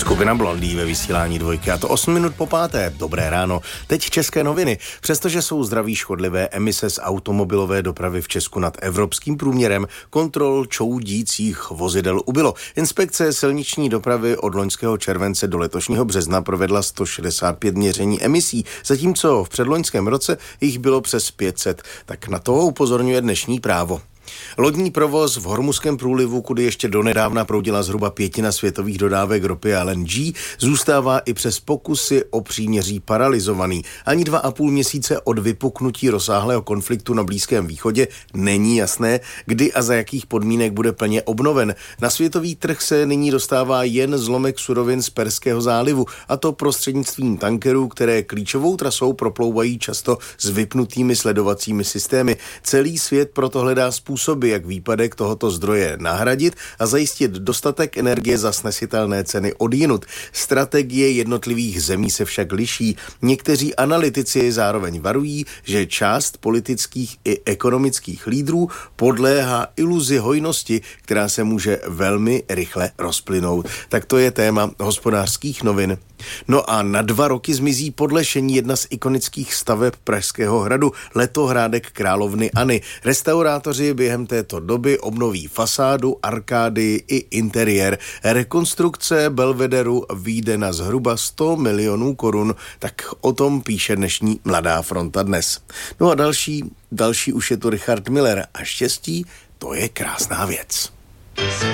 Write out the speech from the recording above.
Skupina Blondý ve vysílání Dvojky, a to 8 minut po páté. Dobré ráno. Teď české noviny. Přestože jsou zdraví škodlivé emise z automobilové dopravy v Česku nad evropským průměrem, kontrol čoudících vozidel ubylo. Inspekce silniční dopravy od loňského července do letošního března provedla 165 měření emisí, zatímco v předloňském roce jich bylo přes 500. Tak na to upozorňuje dnešní Právo. Lodní provoz v Hormuzském průlivu, kudy ještě donedávna proudila zhruba 1/5 světových dodávek ropy a LNG, zůstává i přes pokusy o příměří paralyzovaný. Ani 2,5 měsíce od vypuknutí rozsáhlého konfliktu na Blízkém východě není jasné, kdy a za jakých podmínek bude plně obnoven. Na světový trh se nyní dostává jen zlomek surovin z Perského zálivu, a to prostřednictvím tankerů, které klíčovou trasou proplouvají často s vypnutými sledovacími systémy. Celý svět proto hledá způsoby, jak výpadek tohoto zdroje nahradit a zajistit dostatek energie za snesitelné ceny odjinud. Strategie jednotlivých zemí se však liší. Někteří analytici zároveň varují, že část politických i ekonomických lídrů podléhá iluzi hojnosti, která se může velmi rychle rozplynout. Tak to je téma Hospodářských novin. No a na 2 roky zmizí podle Šení jedna z ikonických staveb Pražského hradu, letohrádek královny Anny. Restaurátoři během této doby obnoví fasádu, arkády i interiér. Rekonstrukce Belvederu vyjde na zhruba 100 milionů korun, tak o tom píše dnešní Mladá fronta dnes. No a další už je tu Richard Miller a štěstí, to je krásná věc.